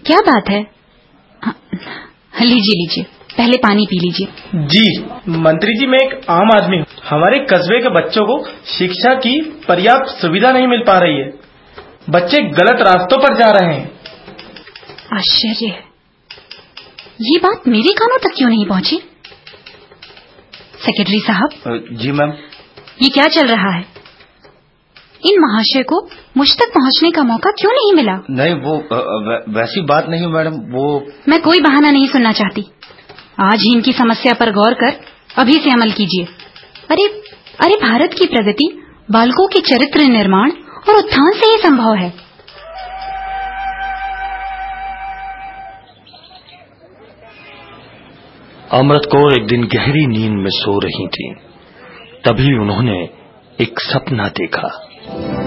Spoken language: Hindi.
क्या बात है? लीजिए लीजिए, पहले पानी पी लीजिए। जी मंत्री जी, मैं एक आम आदमी हूँ। हमारे कस्बे के बच्चों को शिक्षा की पर्याप्त सुविधा नहीं मिल पा रही है। बच्चे गलत रास्तों पर जा रहे हैं। आश्चर्य है, ये बात मेरे कानों तक क्यों नहीं पहुंची? सेक्रेटरी साहब। जी मैम। ये क्या चल रहा है? इन महाशय को मुझ तक पहुंचने का मौका क्यों नहीं मिला? नहीं, वो वैसी बात नहीं मैडम। वो मैं कोई बहाना नहीं सुनना चाहती। आज ही इनकी समस्या पर गौर कर अभी से अमल कीजिए। अरे भारत की प्रगति बालकों के चरित्र निर्माण और उत्थान से ही संभव है। अमृत कौर एक दिन गहरी नींद में सो रही थी। तभी उन्होंने एक सपना देखा।